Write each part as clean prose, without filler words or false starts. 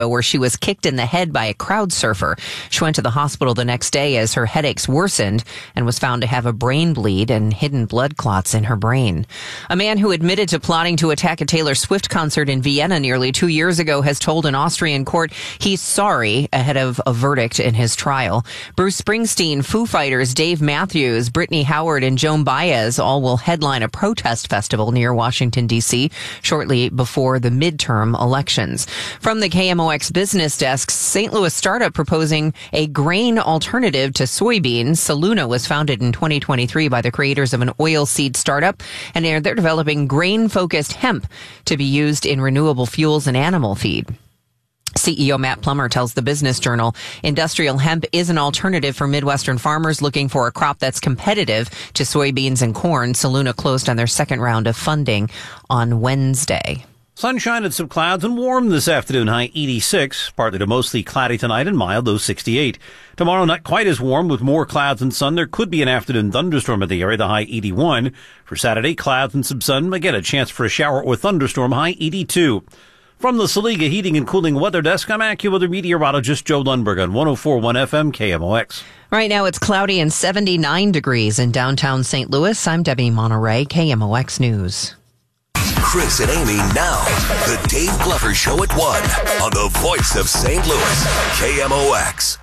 where she was kicked in the head by a crowd surfer. She went to the hospital the next day as her headaches worsened and was found to have a brain bleed and hidden blood clots in her brain. A man who admitted to plotting to attack a Taylor Swift concert in Vienna nearly 2 years ago has told an Austrian court he's sorry ahead of a verdict in his trial. Bruce Springsteen, Foo Fighters, Dave Matthews, Brittany Howard, and Joan Baez all will headline a protest festival near Washington, D.C. shortly before the midterm elections. From the KMOX Business Desk, St. Louis startup proposing a grain alternative to soybeans. Saluna was founded in 2023 by the creators of an oilseed startup, and they're developing grain-focused hemp to be used in renewable fuels and animal feed. CEO Matt Plummer tells the Business Journal industrial hemp is an alternative for Midwestern farmers looking for a crop that's competitive to soybeans and corn. Saluna closed on their second round of funding on Wednesday. Sunshine and some clouds and warm this afternoon, high 86. Partly to mostly cloudy tonight and mild, low 68. Tomorrow, not quite as warm with more clouds and sun. There could be an afternoon thunderstorm in the area, the high 81. For Saturday, clouds and some sun. Again, a chance for a shower or thunderstorm, high 82. From the Saliga Heating and Cooling Weather Desk, I'm AccuWeather meteorologist Joe Lundberg on 104.1 FM KMOX. Right now, it's cloudy and 79 degrees in downtown St. Louis. I'm Debbie Monterey, KMOX News. Chris and Amy now. The Dave Glover Show at 1 on the voice of St. Louis, KMOX.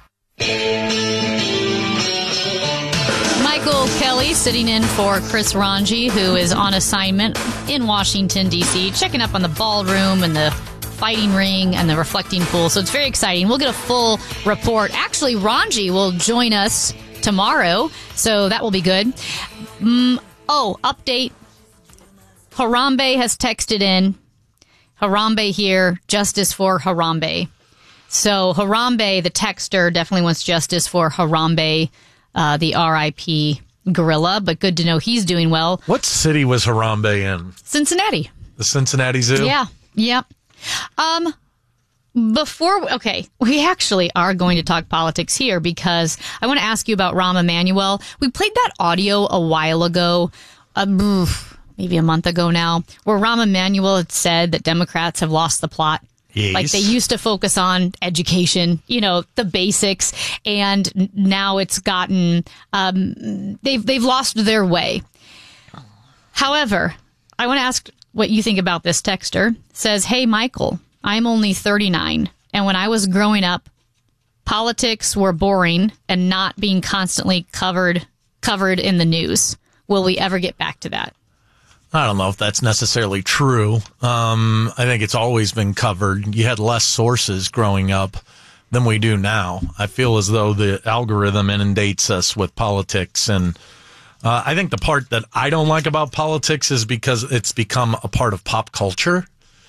Michael Kelly sitting in for Chris Ranji, who is on assignment in Washington, D.C., checking up on the ballroom and the fighting ring and the reflecting pool. So it's very exciting. We'll get a full report. Actually, Ranji will join us tomorrow, so that will be good. Update. Harambe has texted in. Harambe here, justice for Harambe. So Harambe, the texter, definitely wants justice for Harambe, the R.I.P. gorilla, but good to know he's doing well. What city was Harambe in? Cincinnati. The Cincinnati Zoo? Yeah. Yep. We actually are going to talk politics here because I want to ask you about Rahm Emanuel. We played that audio a while ago, maybe a month ago now, where Rahm Emanuel had said that Democrats have lost the plot. Yes. Like they used to focus on education, the basics, and now it's gotten, they've lost their way. However, I want to ask what you think about this texter. Says, hey, Michael, I'm only 39, and when I was growing up, politics were boring and not being constantly covered in the news. Will we ever get back to that? I don't know if that's necessarily true. I think it's always been covered. You had less sources growing up than we do now. I feel as though the algorithm inundates us with politics. And I think the part that I don't like about politics is because it's become a part of pop culture.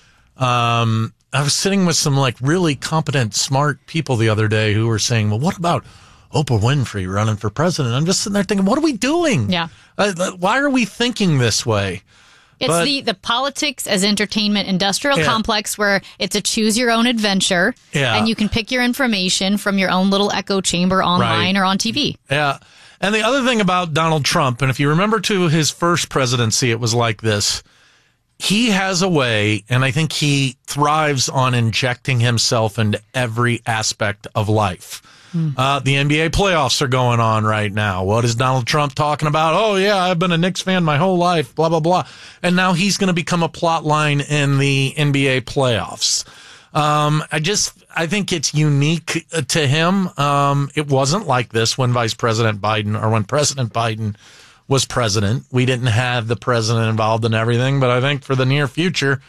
I was sitting with some really competent, smart people the other day who were saying, well, what about Oprah Winfrey running for president? I'm just sitting there thinking, what are we doing? Yeah. Why are we thinking this way? It's the politics as entertainment industrial complex where it's a choose your own adventure and you can pick your information from your own little echo chamber online or on TV. Yeah. And the other thing about Donald Trump, and if you remember to his first presidency, it was like this. He has a way, and I think he thrives on injecting himself into every aspect of life. The NBA playoffs are going on right now. What is Donald Trump talking about? Oh, yeah, I've been a Knicks fan my whole life, blah, blah, blah. And now he's going to become a plot line in the NBA playoffs. I think it's unique to him. It wasn't like this when President Biden was president. We didn't have the president involved in everything, but I think for the near future,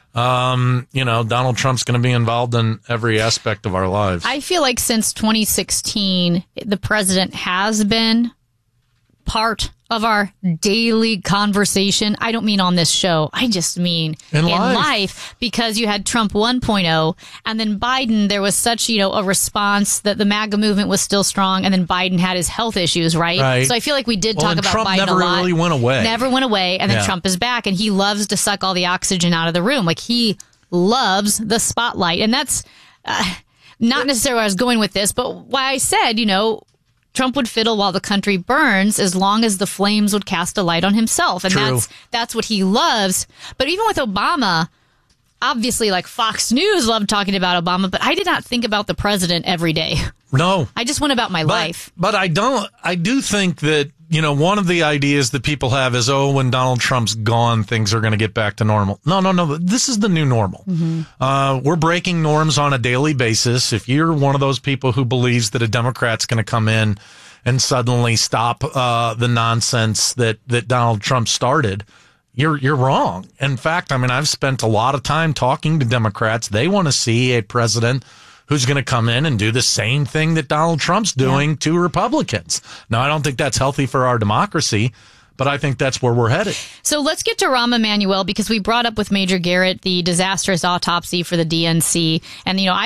Donald Trump's going to be involved in every aspect of our lives. I feel like since 2016, the president has been part of our daily conversation. I don't mean on this show. I just mean in life, because you had Trump 1.0 and then Biden. There was such, a response that the MAGA movement was still strong, and then Biden had his health issues, right? So I feel like we did talk about Trump Biden never a lot. Really went away. Never went away, and then Trump is back, and he loves to suck all the oxygen out of the room. Like he loves the spotlight, and that's not necessarily where I was going with this, but why I said, Trump would fiddle while the country burns as long as the flames would cast a light on himself. And that's what he loves. But even with Obama, obviously, like Fox News loved talking about Obama, but I did not think about the president every day. No. I just went about my life. But I do think that, one of the ideas that people have is, when Donald Trump's gone, things are going to get back to normal. No. This is the new normal. Mm-hmm. We're breaking norms on a daily basis. If you're one of those people who believes that a Democrat's going to come in and suddenly stop the nonsense that Donald Trump started, you're wrong. In fact, I've spent a lot of time talking to Democrats. They want to see a president who's going to come in and do the same thing that Donald Trump's doing to Republicans. Now, I don't think that's healthy for our democracy, but I think that's where we're headed. So let's get to Rahm Emanuel, because we brought up with Major Garrett the disastrous autopsy for the DNC. And, I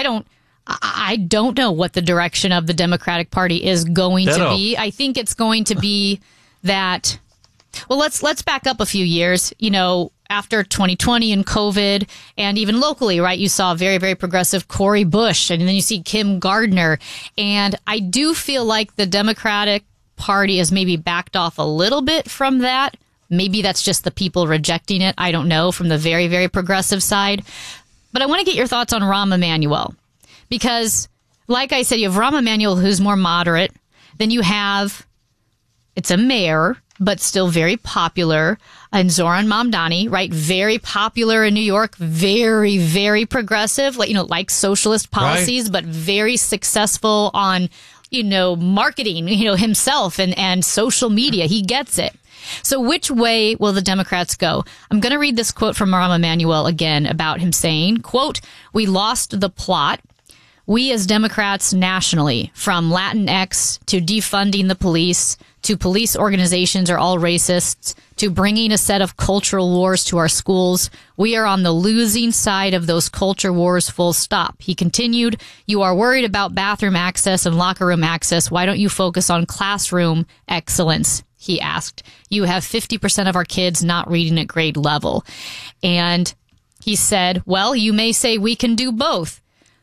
don't know what the direction of the Democratic Party is going to be. I think it's going to be that, well, let's back up a few years. After 2020 and COVID, and even locally, right, you saw very, very progressive Cori Bush, and then you see Kim Gardner. And I do feel like the Democratic Party has maybe backed off a little bit from that. Maybe that's just the people rejecting it. I don't know, from the very, very progressive side. But I want to get your thoughts on Rahm Emanuel, because, like I said, you have Rahm Emanuel, who's more moderate. Then you have, it's a mayor, but still very popular, and Zoran Mamdani, right? Very popular in New York, very, very progressive, like socialist policies, right, but very successful on, marketing, himself and social media. He gets it. So which way will the Democrats go? I'm going to read this quote from Rahm Emanuel again about him saying, quote, "We lost the plot. We as Democrats nationally, from Latinx to defunding the police to police organizations are all racists to bringing a set of cultural wars to our schools, we are on the losing side of those culture wars, full stop." He continued, "You are worried about bathroom access and locker room access. Why don't you focus on classroom excellence?" he asked. "You have 50% of our kids not reading at grade level." And he said, "Well, you may say we can do both."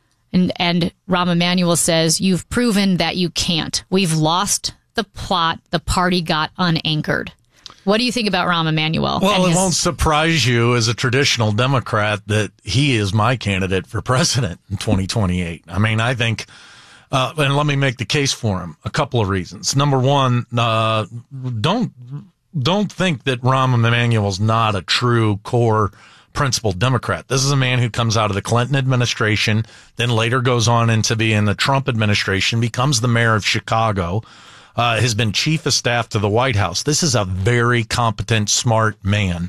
And Rahm Emanuel says, "You've proven that you can't. We've lost the plot. The party got unanchored." What do you think about Rahm Emanuel? Well, it won't surprise you as a traditional Democrat that he is my candidate for president in 2028. I think, and let me make the case for him. A couple of reasons. Number one, don't think that Rahm Emanuel's not a true core principled Democrat. This is a man who comes out of the Clinton administration, then later goes on into being the Trump administration, becomes the mayor of Chicago, has been chief of staff to the White House. This is a very competent, smart man.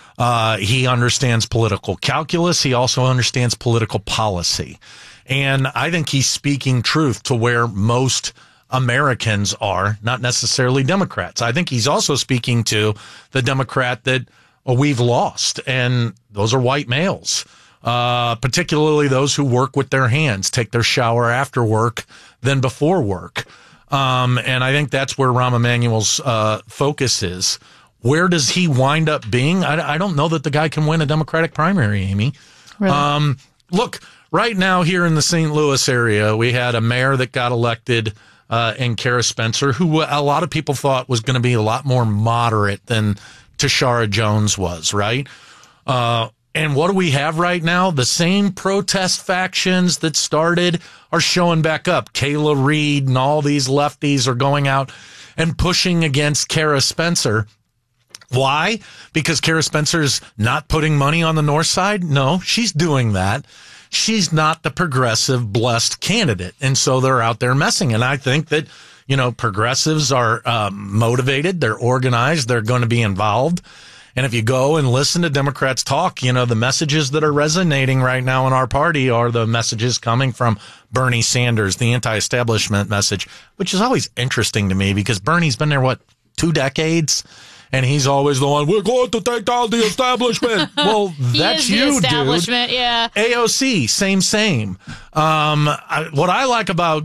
He understands political calculus. He also understands political policy. And I think he's speaking truth to where most Americans are, not necessarily Democrats. I think he's also speaking to the Democrat that we've lost, and those are white males, particularly those who work with their hands, take their shower after work than before work. And I think that's where Rahm Emanuel's focus is. Where does he wind up being? I don't know that the guy can win a Democratic primary, Amy. Really? Look, right now here in the St. Louis area, we had a mayor that got elected in Kara Spencer, who a lot of people thought was going to be a lot more moderate than Tashara Jones was, right? And what do we have right now? The same protest factions that started are showing back up. Kayla Reed and all these lefties are going out and pushing against Kara Spencer. Why? Because Kara Spencer's not putting money on the north side? No, she's doing that. She's not the progressive, blessed candidate. And so they're out there messing. And I think that, progressives are motivated. They're organized. They're going to be involved. And if you go and listen to Democrats talk, the messages that are resonating right now in our party are the messages coming from Bernie Sanders, the anti-establishment message, which is always interesting to me because Bernie's been there, 2 decades? And he's always the one, we're going to take down the establishment. Well, that's you, establishment, dude. Yeah. AOC, same. What I like about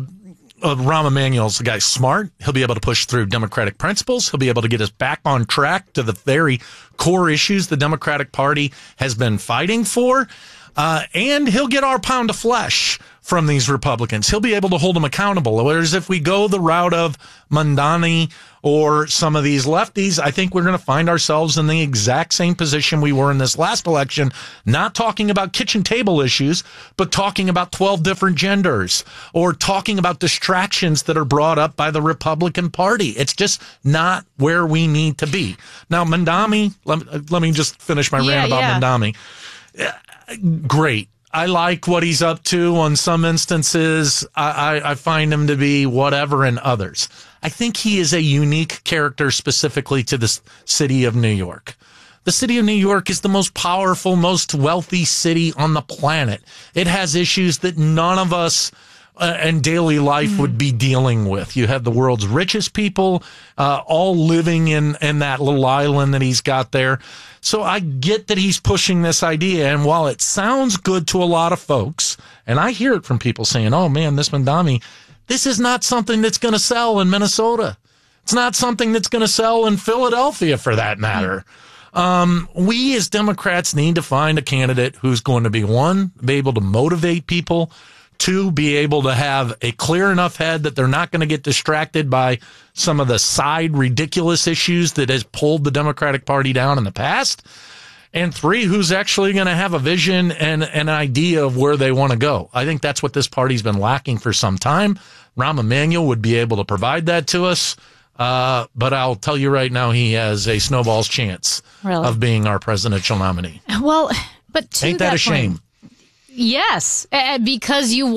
Rahm Emanuel's the guy's smart. He'll be able to push through Democratic principles. He'll be able to get us back on track to the very core issues the Democratic Party has been fighting for. And he'll get our pound of flesh from these Republicans. He'll be able to hold them accountable. Whereas if we go the route of Mamdani or some of these lefties, I think we're going to find ourselves in the exact same position we were in this last election, not talking about kitchen table issues, but talking about 12 different genders or talking about distractions that are brought up by the Republican Party. It's just not where we need to be. Now, Mamdani, let me just finish my rant about Mamdani. Great. I like what he's up to on some instances. I find him to be whatever in others. I think he is a unique character specifically to the city of New York. The city of New York is the most powerful, most wealthy city on the planet. It has issues that none of us in daily life would be dealing with. You have the world's richest people all living in that little island that he's got there. So I get that he's pushing this idea, and while it sounds good to a lot of folks, and I hear it from people saying, oh man, this Mamdani, this is not something that's going to sell in Minnesota. It's not something that's going to sell in Philadelphia, for that matter. We as Democrats need to find a candidate who's going to be, one, be able to motivate people, two, be able to have a clear enough head that they're not going to get distracted by some of the side ridiculous issues that has pulled the Democratic Party down in the past, and three, who's actually going to have a vision and an idea of where they want to go. I think that's what this party's been lacking for some time. Rahm Emanuel would be able to provide that to us, but I'll tell you right now, he has a snowball's chance of being our presidential nominee. Well, but to ain't that a shame? Yes, because you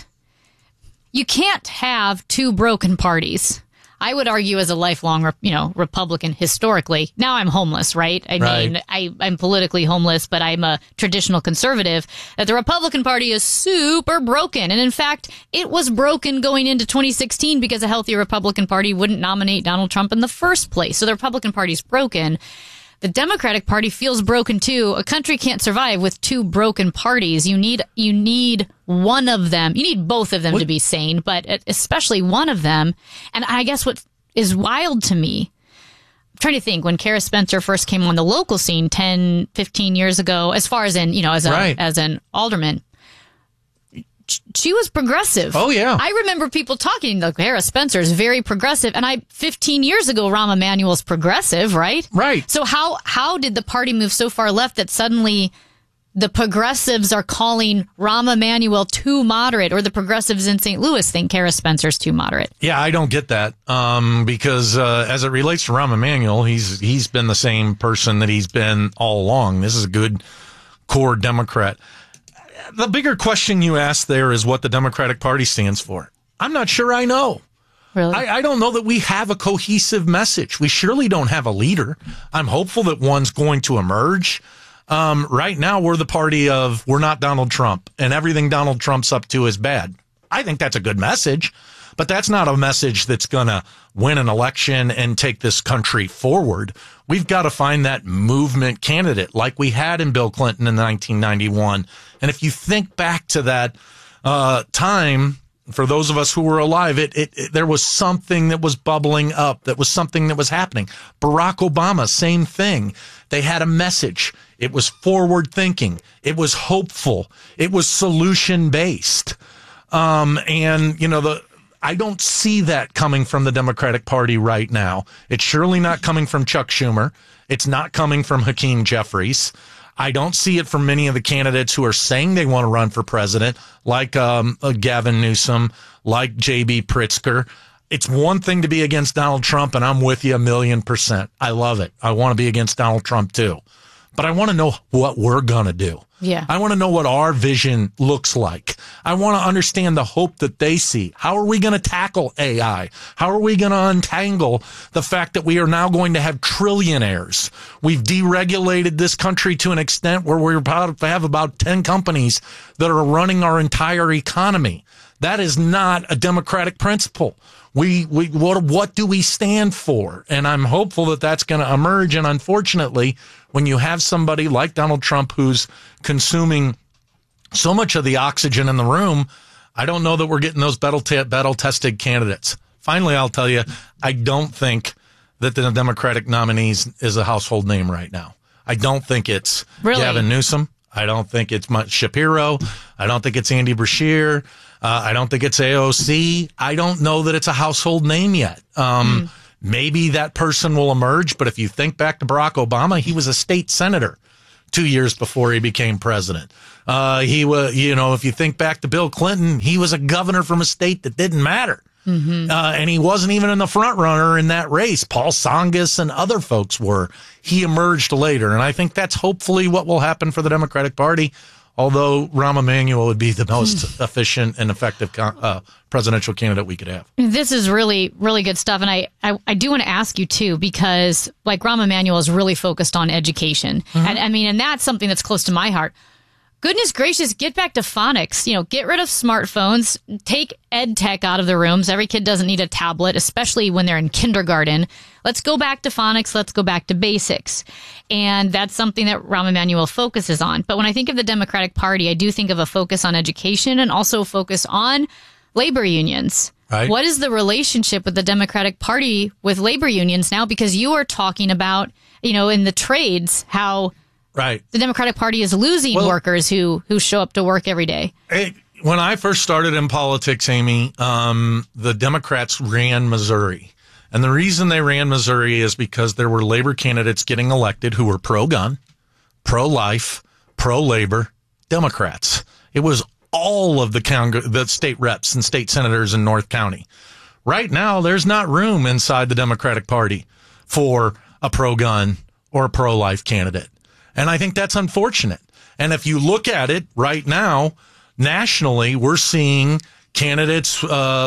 can't have two broken parties. I would argue as a lifelong, Republican historically. Now I'm homeless, right? I mean, I'm politically homeless, but I'm a traditional conservative, that the Republican Party is super broken. And in fact, it was broken going into 2016 because a healthy Republican Party wouldn't nominate Donald Trump in the first place. So the Republican Party's broken. The Democratic Party feels broken too. A country can't survive with two broken parties. You need one of them. You need both of them to be sane, but especially one of them. And I guess what is wild to me, I'm trying to think, when Kara Spencer first came on the local scene 10, 15 years ago, as far as as an alderman, she was progressive. Oh, yeah. I remember people talking, like, Kara Spencer is very progressive. And 15 years ago, Rahm Emanuel's progressive, right? Right. So how did the party move so far left that suddenly the progressives are calling Rahm Emanuel too moderate, or the progressives in St. Louis think Kara Spencer's too moderate? Yeah, I don't get that. Because as it relates to Rahm Emanuel, he's been the same person that he's been all along. This is a good core Democrat. The bigger question you asked there is what the Democratic Party stands for. I'm not sure I know. Really? I don't know that we have a cohesive message. We surely don't have a leader. I'm hopeful that one's going to emerge. Right now, we're the party of, we're not Donald Trump, and everything Donald Trump's up to is bad. I think that's a good message, but that's not a message that's going to win an election and take this country forward. We've got to find that movement candidate like we had in Bill Clinton in 1991. And if you think back to that time, for those of us who were alive, there was something that was bubbling up. That was something that was happening. Barack Obama, same thing. They had a message. It was forward thinking. It was hopeful. It was solution based. I don't see that coming from the Democratic Party right now. It's surely not coming from Chuck Schumer. It's not coming from Hakeem Jeffries. I don't see it from many of the candidates who are saying they want to run for president, like Gavin Newsom, like J.B. Pritzker. It's one thing to be against Donald Trump, and I'm with you 1,000,000%. I love it. I want to be against Donald Trump, too. But I want to know what we're going to do. Yeah. I want to know what our vision looks like. I want to understand the hope that they see. How are we going to tackle AI? How are we going to untangle the fact that we are now going to have trillionaires? We've deregulated this country to an extent where we're about to have about 10 companies that are running our entire economy. That is not a democratic principle. What do we stand for? And I'm hopeful that that's going to emerge. And unfortunately, when you have somebody like Donald Trump who's consuming so much of the oxygen in the room, I don't know that we're getting those battle-tested candidates. Finally, I'll tell you, I don't think that the Democratic nominees is a household name right now. I don't think it's Gavin Newsom. I don't think it's Shapiro. I don't think it's Andy Beshear. I don't think it's AOC. I don't know that it's a household name yet. Maybe that person will emerge, but if you think back to Barack Obama, he was a state senator 2 years before he became president. He was, if you think back to Bill Clinton, he was a governor from a state that didn't matter. And he wasn't even in the front runner in that race. Paul Tsongas and other folks were. He emerged later. And I think that's hopefully what will happen for the Democratic Party. Although Rahm Emanuel would be the most efficient and effective presidential candidate we could have. This is really, really good stuff. And I do want to ask you, too, because like Rahm Emanuel is really focused on education. And that's something that's close to my heart. Goodness gracious, get back to phonics. Get rid of smartphones. Take ed tech out of the rooms. Every kid doesn't need a tablet, especially when they're in kindergarten. Let's go back to phonics. Let's go back to basics. And that's something that Rahm Emanuel focuses on. But when I think of the Democratic Party, I do think of a focus on education and also a focus on labor unions. Right. What is the relationship with the Democratic Party with labor unions now? Because you are talking about, in the trades, how the Democratic Party is losing workers who show up to work every day. When I first started in politics, Amy, the Democrats ran Missouri. And the reason they ran Missouri is because there were labor candidates getting elected who were pro-gun, pro-life, pro-labor Democrats. It was all of the state reps and state senators in North County. Right now, there's not room inside the Democratic Party for a pro-gun or a pro-life candidate. And I think that's unfortunate. And if you look at it right now, nationally, we're seeing candidates,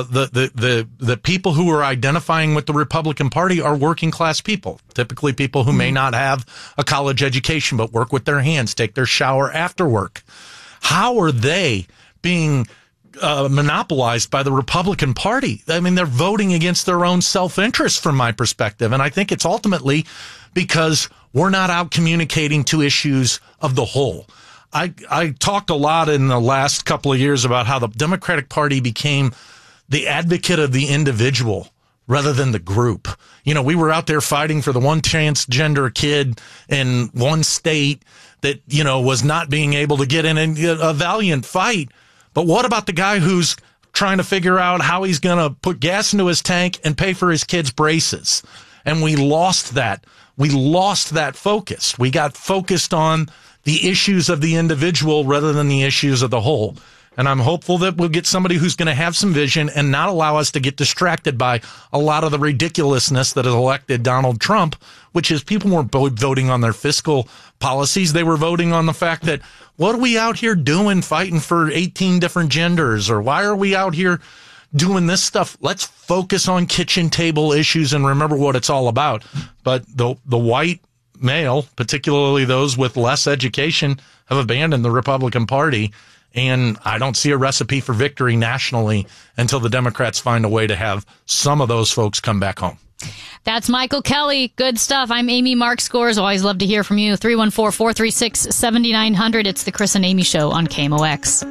the people who are identifying with the Republican Party are working class people, typically people who may not have a college education but work with their hands, take their shower after work. How are they being monopolized by the Republican Party? I mean, they're voting against their own self-interest from my perspective. And I think it's ultimately because we're not out communicating to issues of the whole. I talked a lot in the last couple of years about how the Democratic Party became the advocate of the individual rather than the group. We were out there fighting for the one transgender kid in one state that, was not being able to get in a valiant fight. But what about the guy who's trying to figure out how he's going to put gas into his tank and pay for his kids' braces? And we lost that. We lost that focus. We got focused on the issues of the individual rather than the issues of the whole. And I'm hopeful that we'll get somebody who's going to have some vision and not allow us to get distracted by a lot of the ridiculousness that has elected Donald Trump, which is people weren't voting on their fiscal policies. They were voting on the fact that, what are we out here doing fighting for 18 different genders? Or why are we out here doing this stuff? Let's focus on kitchen table issues and remember what it's all about. But the white male, particularly those with less education, have abandoned the Republican Party. And I don't see a recipe for victory nationally until the Democrats find a way to have some of those folks come back home. That's Michael Kelly. Good stuff. I'm Amy Mark Scores. Always love to hear from you. 314-436-7900. It's the Chris and Amy Show on KMOX.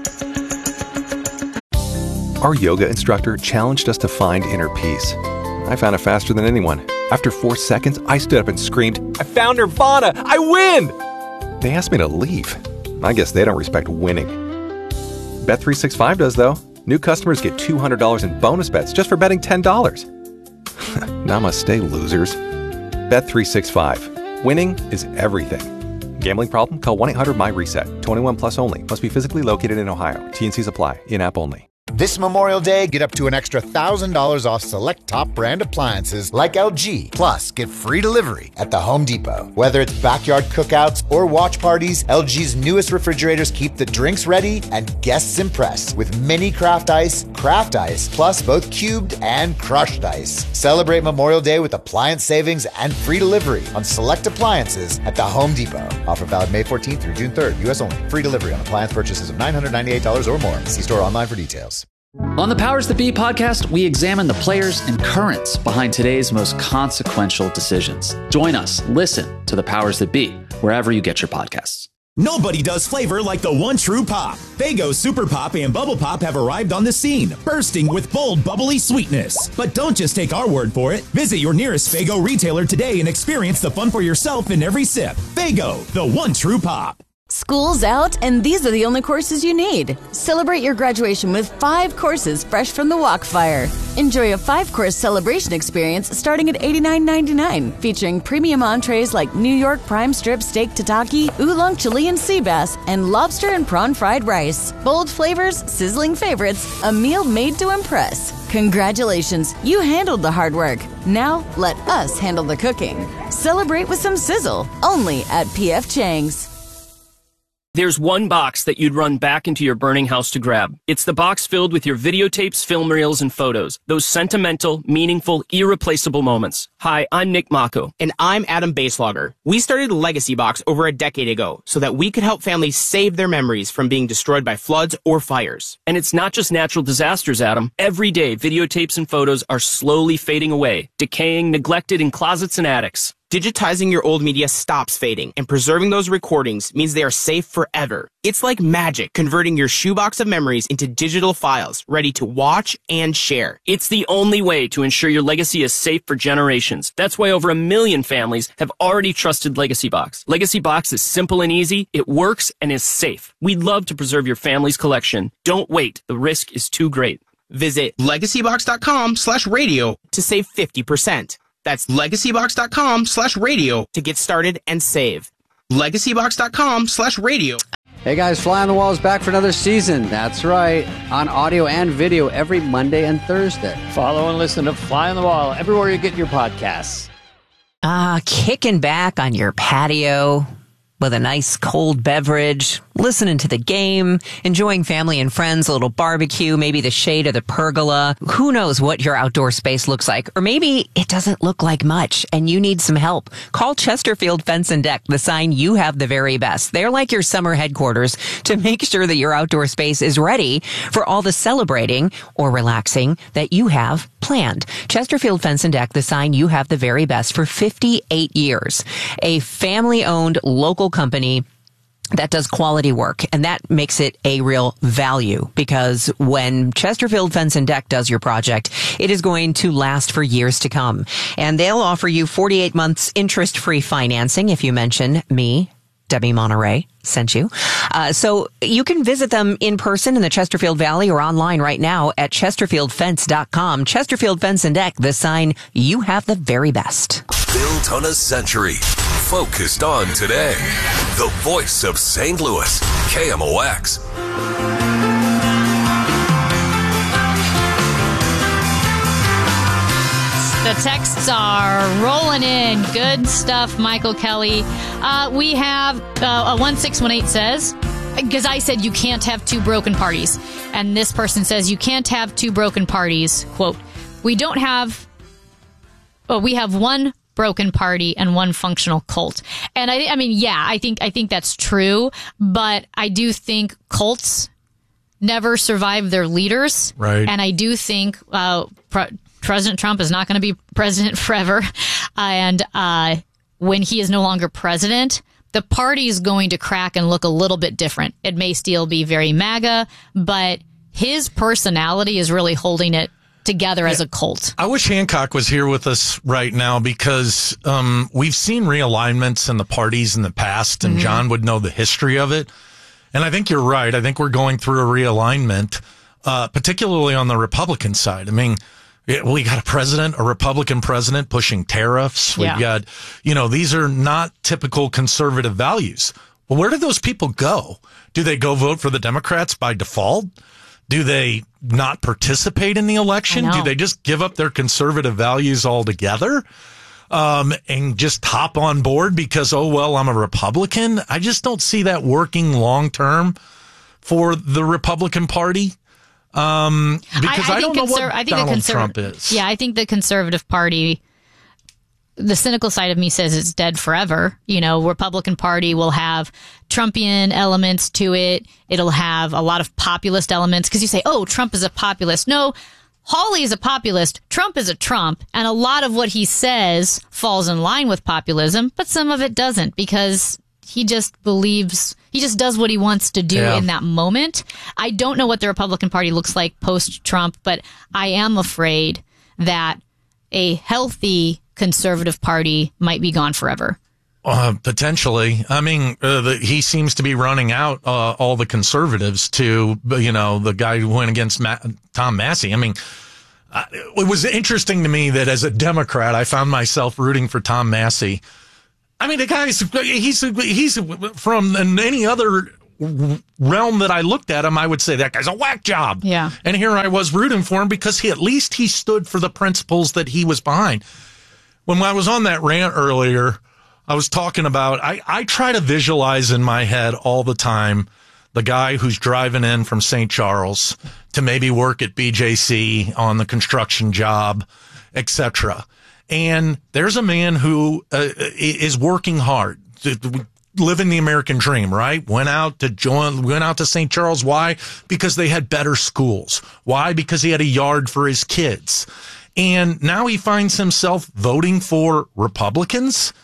Our yoga instructor challenged us to find inner peace. I found it faster than anyone. After 4 seconds, I stood up and screamed, "I found Nirvana! I win!" They asked me to leave. I guess they don't respect winning. Bet365 does, though. New customers get $200 in bonus bets just for betting $10. Namaste, losers. Bet365. Winning is everything. Gambling problem? Call 1-800-MY-RESET. 21 plus only. Must be physically located in Ohio. T&Cs apply. In-app only. This Memorial Day, get up to an extra $1,000 off select top brand appliances like LG. Plus, get free delivery at the Home Depot. Whether it's backyard cookouts or watch parties, LG's newest refrigerators keep the drinks ready and guests impressed with mini craft ice, plus both cubed and crushed ice. Celebrate Memorial Day with appliance savings and free delivery on select appliances at the Home Depot. Offer valid May 14th through June 3rd. U.S. only. Free delivery on appliance purchases of $998 or more. See store online for details. On the Powers That Be podcast, we examine the players and currents behind today's most consequential decisions. Join us. Listen to the Powers That Be wherever you get your podcasts. Nobody does flavor like the one true pop. Faygo Super Pop and Bubble Pop have arrived on the scene, bursting with bold, bubbly sweetness. But don't just take our word for it. Visit your nearest Faygo retailer today and experience the fun for yourself in every sip. Faygo, the one true pop. School's out, and these are the only courses you need. Celebrate your graduation with 5 courses fresh from the Walkfire. Enjoy a 5-course celebration experience starting at $89.99, featuring premium entrees like New York prime strip steak tataki, oolong Chilean sea bass, and lobster and prawn fried rice. Bold flavors, sizzling favorites, a meal made to impress. Congratulations, you handled the hard work. Now, let us handle the cooking. Celebrate with some sizzle, only at P.F. Chang's. There's one box that you'd run back into your burning house to grab. It's the box filled with your videotapes, film reels, and photos. Those sentimental, meaningful, irreplaceable moments. Hi, I'm Nick Mako. And I'm Adam Baselogger. We started Legacy Box over a decade ago so that we could help families save their memories from being destroyed by floods or fires. And it's not just natural disasters, Adam. Every day, videotapes and photos are slowly fading away, decaying, neglected in closets and attics. Digitizing your old media stops fading, and preserving those recordings means they are safe forever. It's like magic, converting your shoebox of memories into digital files, ready to watch and share. It's the only way to ensure your legacy is safe for generations. That's why over 1 million families have already trusted Legacy Box. Legacy Box is simple and easy, it works, and is safe. We'd love to preserve your family's collection. Don't wait, the risk is too great. Visit legacybox.com/radio to save 50%. That's legacybox.com/radio to get started and save. Legacybox.com/radio. Hey guys, Fly on the Wall is back for another season. That's right, on audio and video every Monday and Thursday. Follow and listen to Fly on the Wall everywhere you get your podcasts. Kicking back on your patio with a nice cold beverage, listening to the game, enjoying family and friends, a little barbecue, maybe the shade of the pergola. Who knows what your outdoor space looks like? Or maybe it doesn't look like much and you need some help. Call Chesterfield Fence and Deck, the sign you have the very best. They're like your summer headquarters to make sure that your outdoor space is ready for all the celebrating or relaxing that you have planned. Chesterfield Fence and Deck, the sign you have the very best for 58 years. A family-owned local company that does quality work, and that makes it a real value, because when Chesterfield Fence and Deck does your project, it is going to last for years to come. And they'll offer you 48 months interest-free financing if you mention me, Debbie Monterey, sent you. So you can visit them in person in the Chesterfield Valley or online right now at chesterfieldfence.com. Chesterfield Fence and Deck, the sign you have the very best. Built on a century. Focused on today. The voice of St. Louis. KMOX. The texts are rolling in. Good stuff, Michael Kelly. We have a 1618 says, because I said you can't have 2 broken parties. And this person says you can't have 2 broken parties. Quote, we have 1 broken party and 1 functional cult. And I think that's true, but I do think cults never survive their leaders. Right. And I do think President Trump is not going to be president forever. And when he is no longer president, the party is going to crack and look a little bit different. It may still be very MAGA, but his personality is really holding it together as a cult. I wish Hancock was here with us right now, because we've seen realignments in the parties in the past, and John would know the history of it. And I think you're right. I think we're going through a realignment, particularly on the Republican side. I mean, we got a Republican president pushing tariffs. We've got, these are not typical conservative values. Well, where do those people go? Do they go vote for the Democrats by default? Do they not participate in the election? Do they just give up their conservative values altogether and just hop on board because, I'm a Republican? I just don't see that working long term for the Republican Party. Because I don't know what Donald Trump is. Yeah, I think the Conservative Party, the cynical side of me says it's dead forever. Republican Party will have Trumpian elements to it. It'll have a lot of populist elements, because you say, Trump is a populist. No, Hawley is a populist. Trump is a Trump. And a lot of what he says falls in line with populism, but some of it doesn't, because he just does what he wants to do in that moment. I don't know what the Republican Party looks like post-Trump, but I am afraid that a healthy conservative party might be gone forever. Potentially. I mean, he seems to be running out all the conservatives to, the guy who went against Tom Massey. I mean, it was interesting to me that as a Democrat, I found myself rooting for Tom Massey. I mean, the guy's he's from any other realm that I looked at him, I would say that guy's a whack job. Yeah. And here I was rooting for him because he stood for the principles that he was behind. When I was on that rant earlier, I was talking about, I try to visualize in my head all the time the guy who's driving in from St. Charles to maybe work at BJC on the construction job, etc. And there's a man who is working hard, living the American dream, right? Went out to St. Charles. Why? Because they had better schools. Why? Because he had a yard for his kids. And now he finds himself voting for Republicans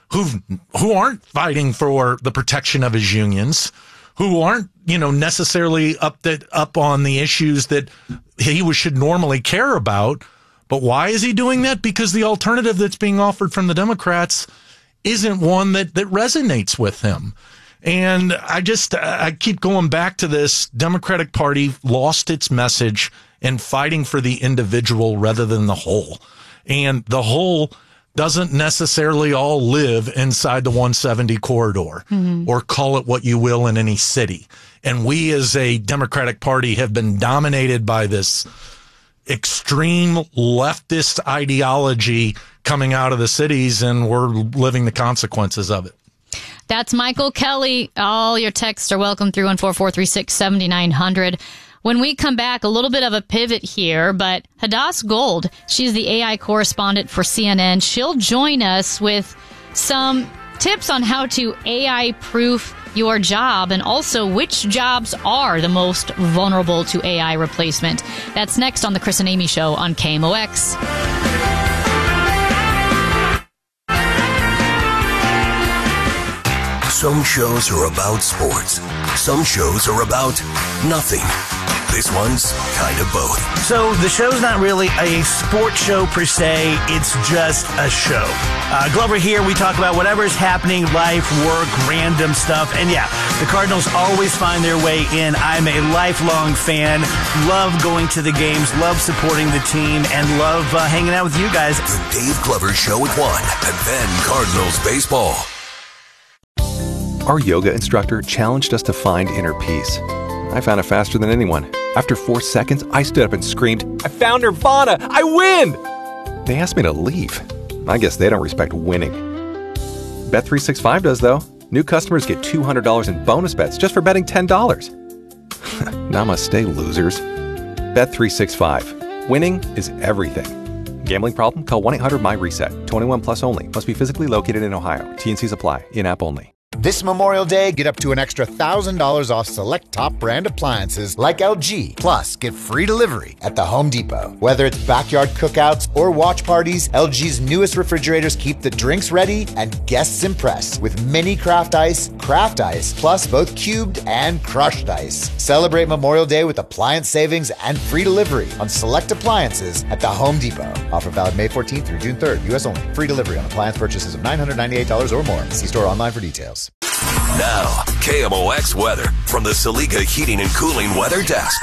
who aren't fighting for the protection of his unions, who aren't, necessarily up on the issues that he should normally care about. But why is he doing that? Because the alternative that's being offered from the Democrats isn't one that resonates with him. And I keep going back to this. Democratic Party lost its message in fighting for the individual rather than the whole. And the whole doesn't necessarily all live inside the 170 corridor, or call it what you will in any city. And we as a Democratic Party have been dominated by this extreme leftist ideology coming out of the cities, and we're living the consequences of it. That's Michael Kelly. All your texts are welcome through on 4436-7900. When we come back, a little bit of a pivot here, but Hadass Gold, she's the AI correspondent for CNN. She'll join us with some tips on how to AI-proof your job and also which jobs are the most vulnerable to AI replacement. That's next on The Chris and Amy Show on KMOX. Some shows are about sports. Some shows are about nothing. This one's kind of both. So the show's not really a sports show per se. It's just a show. Glover here, we talk about whatever's happening, life, work, random stuff. And yeah, the Cardinals always find their way in. I'm a lifelong fan. Love going to the games, love supporting the team, and love hanging out with you guys. The Dave Glover Show at 1, and then Cardinals baseball. Our yoga instructor challenged us to find inner peace. I found it faster than anyone. After 4 seconds, I stood up and screamed, I found Nirvana! I win! They asked me to leave. I guess they don't respect winning. Bet365 does, though. New customers get $200 in bonus bets just for betting $10. Namaste, losers. Bet365. Winning is everything. Gambling problem? Call 1-800-MY-RESET. 21 plus only. Must be physically located in Ohio. T&Cs apply. In-app only. This Memorial Day, get up to an extra $1,000 off select top brand appliances like LG. Plus, get free delivery at the Home Depot. Whether it's backyard cookouts or watch parties, LG's newest refrigerators keep the drinks ready and guests impressed with mini craft ice, plus both cubed and crushed ice. Celebrate Memorial Day with appliance savings and free delivery on select appliances at the Home Depot. Offer valid May 14th through June 3rd. U.S. only. Free delivery on appliance purchases of $998 or more. See store online for details. Now, KMOX weather from the Saliga Heating and Cooling Weather Desk.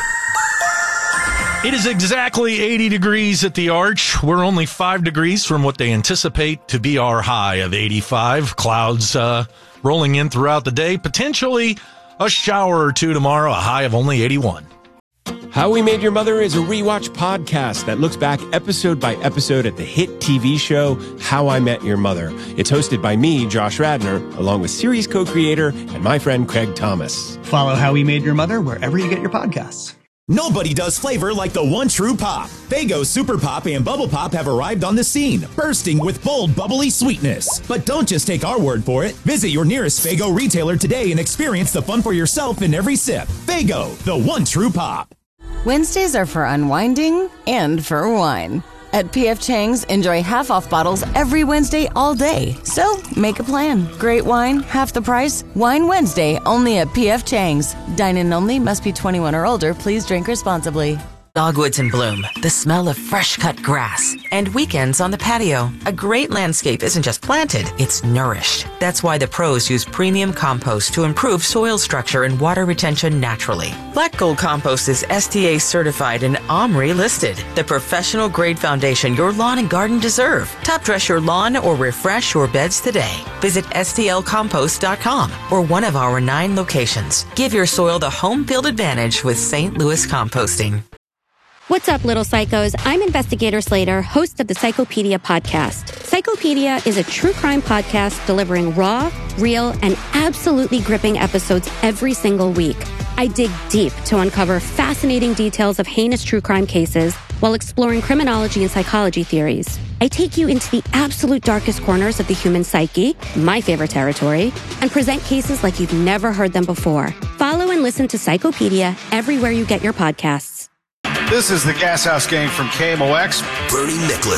It is exactly 80 degrees at the Arch. We're only 5 degrees from what they anticipate to be our high of 85. Clouds rolling in throughout the day. Potentially a shower or two tomorrow, a high of only 81. How We Made Your Mother is a rewatch podcast that looks back episode by episode at the hit TV show How I Met Your Mother. It's hosted by me, Josh Radnor, along with series co-creator and my friend Craig Thomas. Follow How We Made Your Mother wherever you get your podcasts. Nobody does flavor like the one true pop. Faygo Super Pop and Bubble Pop have arrived on the scene, bursting with bold, bubbly sweetness. But don't just take our word for it. Visit your nearest Faygo retailer today and experience the fun for yourself in every sip. Faygo, the one true pop. Wednesdays are for unwinding and for wine. At P.F. Chang's, enjoy half-off bottles every Wednesday all day. So, make a plan. Great wine, half the price. Wine Wednesday, only at P.F. Chang's. Dine-in only, must be 21 or older. Please drink responsibly. Dogwoods in bloom, the smell of fresh-cut grass, and weekends on the patio. A great landscape isn't just planted, it's nourished. That's why the pros use premium compost to improve soil structure and water retention naturally. Black Gold Compost is STA certified and OMRI listed, the professional-grade foundation your lawn and garden deserve. Top dress your lawn or refresh your beds today. Visit stlcompost.com or one of our 9 locations. Give your soil the home field advantage with St. Louis Composting. What's up, little psychos? I'm Investigator Slater, host of the Psychopedia podcast. Psychopedia is a true crime podcast delivering raw, real, and absolutely gripping episodes every single week. I dig deep to uncover fascinating details of heinous true crime cases while exploring criminology and psychology theories. I take you into the absolute darkest corners of the human psyche, my favorite territory, and present cases like you've never heard them before. Follow and listen to Psychopedia everywhere you get your podcasts. This is the Gas House Gang from KMOX. Bernie Nicholas